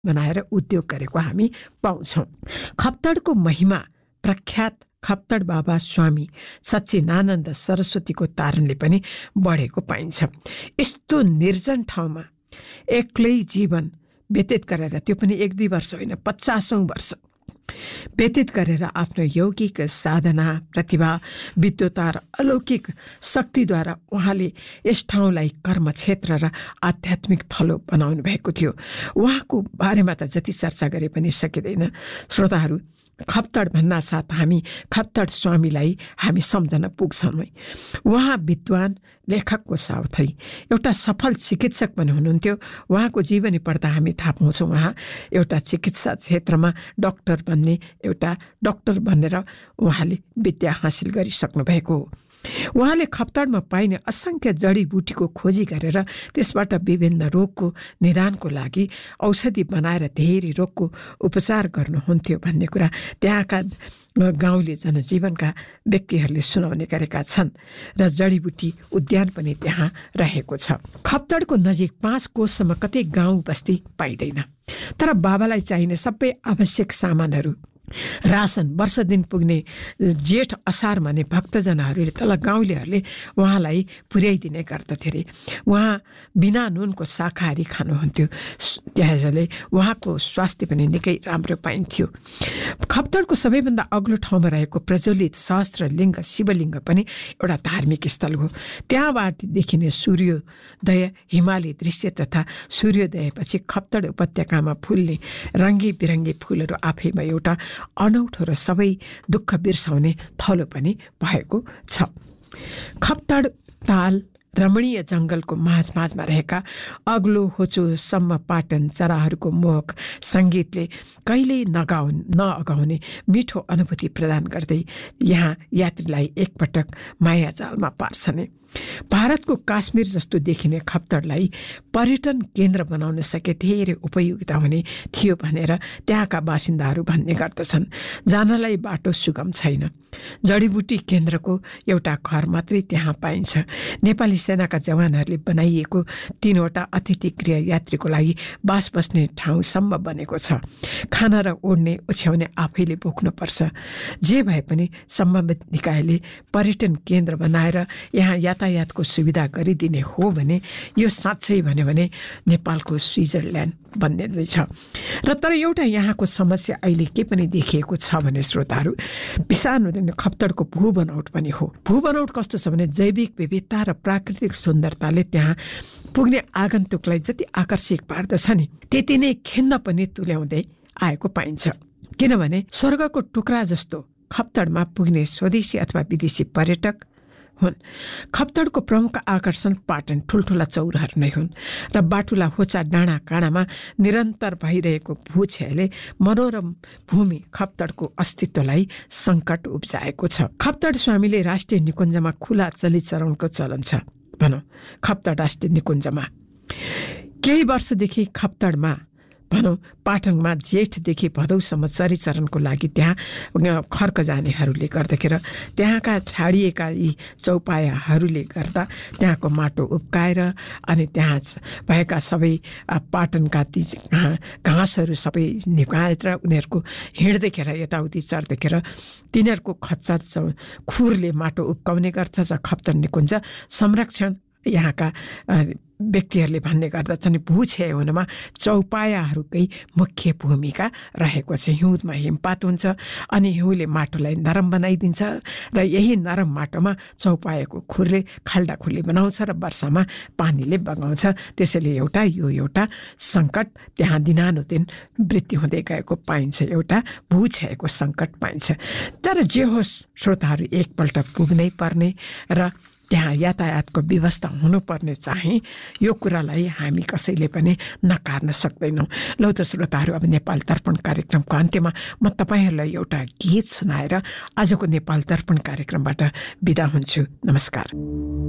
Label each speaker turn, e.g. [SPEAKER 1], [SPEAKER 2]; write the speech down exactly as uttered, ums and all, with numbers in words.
[SPEAKER 1] बनाएर उद्योग गरेको हामी पाउँछौँ। खप्तडको महिमा प्रख्यात खप्तड बाबा स्वामी सच्चिदानन्द सरस्वतीको तारणले पनि बढेको पाइन्छ। यस्तो निर्जन ठाउँमा एक्लै जीवन व्यतीत गरेर, त्यो पनि एक दुई वर्ष होइन, पचासौँ वर्ष व्यतीत गरेर आफ्नो यौगिक साधना, प्रतिभा, विद्वता र अलौकिक शक्तिद्वारा उहाँले यस ठाउँलाई कर्मक्षेत्र र आध्यात्मिक थलो बनाउनु भएको थियो। उहाँको बारेमा त जति चर्चा गरे पनि सकिँदैन। श्रोताहरू, खप्तड भन्नासाथ हामी खप्तड स्वामीलाई हामी सम्झन पुग्छौँ। उहाँ विद्वान लेखकको साथै एउटा सफल चिकित्सक पनि हुनुहुन्थ्यो। उहाँको जीवनी पढ्दा हामी थाहा पाउँछौँ उहाँ एउटा चिकित्सा क्षेत्रमा डाक्टर बन्ने एउटा डाक्टर बनेर उहाँले विद्या हासिल गरिसक्नु भएको हो। उहाँले खप्तडमा पाइने असङ्ख्य जडीबुटीको खोजी गरेर त्यसबाट विभिन्न रोगको निदानको लागि औषधि बनाएर धेरै रोगको उपचार गर्नुहुन्थ्यो भन्ने कुरा त्यहाँका गाउँले जनजीवनका व्यक्तिहरूले सुनाउने गरेका छन् र जडीबुटी उद्यान पनि त्यहाँ रहेको छ। खप्तडको नजिक पाँच कोससम्म कतै गाउँ बस्ती पाइँदैन, तर बाबालाई चाहिने सबै आवश्यक सामानहरू, रासन वर्ष दिन पुग्ने जेठ असार भने भक्तजनहरूले तल गाउँलेहरूले उहाँलाई पुर्याइदिने गर्दथे अरे। उहाँ बिना नुनको शाकाहारी खानुहुन्थ्यो, त्यसैले उहाँको स्वास्थ्य पनि निकै राम्रो पाइन्थ्यो। खप्तडको सबैभन्दा अग्लो ठाउँमा रहेको प्रज्वलित सहस्त्रलिङ्ग शिवलिङ्ग पनि एउटा धार्मिक स्थल हो। त्यहाँबाट देखिने सूर्योदय, हिमाली दृश्य तथा सूर्योदयपछि खप्तड उपत्यकामा फुल्ने रङ्गी बिरङ्गी फुलहरू आफैमा एउटा अनौठो र सबै दुःख बिर्साउने थलो पनि भएको छ। खप्तड ताल रमणीय जङ्गलको माझ माझमा रहेका अग्लो होचोसम्म पाटन चराहरूको मोहक सङ्गीतले कहिल्यै नगाउ नअगाउने मिठो अनुभूति प्रदान गर्दै यहाँ यात्रीलाई एकपटक मायाजालमा पार्छन्। भारतको काश्मीर जस्तो देखिने खप्तडलाई पर्यटन केन्द्र बनाउन सके धेरै उपयोगिता हुने थियो भनेर त्यहाँका बासिन्दाहरू भन्ने गर्दछन्। जानलाई बाटो सुगम छैन। जडीबुटी केन्द्रको एउटा घर मात्रै त्यहाँ पाइन्छ। नेपाली सेनाका जवानहरूले बनाइएको तीनवटा अतिथि गृह यात्रीको लागि बास बस्ने ठाउँसम्म बनेको छ। खाना र ओढ्ने ओछ्याउने आफैले बोक्नुपर्छ। जे भए पनि सम्बन्धित निकायले पर्यटन केन्द्र बनाएर यहाँ यातायातको सुविधा गरिदिने हो भने यो साँच्चै भन्यो भने नेपालको स्विजरल्यान्ड बन्ने रहेछ। र तर एउटा यहाँको समस्या अहिले के पनि देखिएको छ भने श्रोताहरू, विशान खप्तडको भू बनौट पनि हो। भू बनौट कस्तो छ भने जैविक विविधता र प्राकृतिक सुन्दरताले त्यहाँ पुग्ने आगन्तुकलाई जति आकर्षित पार्दछ नि, त्यति नै खिन्न पनि तुल्याउँदै आएको पाइन्छ। किनभने स्वर्गको टुक्रा जस्तो खप्तडमा पुग्ने स्वदेशी अथवा विदेशी पर्यटक हुन्। खप्तडको प्रमुख आकर्षण पाटन ठुल्ठुला चौरहरू नै हुन् र बाटुला होचा डाँडा काँडामा निरन्तर भइरहेको भूक्षयले मनोरम भूमि खप्तडको अस्तित्वलाई सङ्कट उब्जाएको छ। खप्तड स्वामीले राष्ट्रिय निकुञ्जमा खुला चलिचरणको चलन छ। भनौँ खप्तड राष्ट्रिय निकुञ्जमा केही वर्षदेखि खप्तडमा भनौँ पाटनमा जेठदेखि भदौसम्म चरिचरणको लागि त्यहाँ खर्क जानेहरूले गर्दाखेरि त्यहाँका छाडिएका यी चौपायाहरूले गर्दा त्यहाँको माटो उब्काएर अनि त्यहाँ भएका सबै पाटनका ती घाँसहरू सबै निकाएर उनीहरूको हिँड्दैखेर यताउति चढ्दैखेर तिनीहरूको खच्चर खुरले माटो उब्काउने गर्छ। खप्तड निकुञ्ज संरक्षण यहाँका व्यक्तिहरूले भन्ने गर्दछन् भूक्षय हुनमा चौपायाहरूकै मुख्य भूमिका रहेको छ। हिउँदमा हिमपात हुन्छ अनि हिउँले माटोलाई नरम बनाइदिन्छ र यही नरम माटोमा चौपायाको खुरले खाल्डा खुल्ली बनाउँछ र वर्षामा पानीले बगाउँछ। त्यसैले एउटा यो एउटा सङ्कट त्यहाँ दिनानुदिन वृद्धि हुँदै गएको पाइन्छ, एउटा भूक्षयको सङ्कट पाइन्छ। तर जे होस् श्रोताहरू, एकपल्ट पुग्नै पर्ने र त्यहाँ यातायातको व्यवस्था हुनुपर्ने चाहिँ यो कुरालाई हामी कसैले पनि नकार्न सक्दैनौँ। लौ त श्रोताहरू, अब नेपाल दर्पण कार्यक्रमको अन्त्यमा म तपाईँहरूलाई एउटा गीत सुनाएर आजको नेपाल दर्पण कार्यक्रमबाट बिदा हुन्छु। नमस्कार।